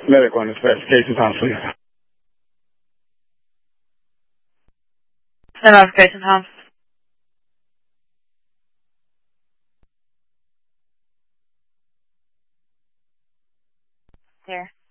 Medical on dispatch. Cases on, please. Send notification, Tom. Here.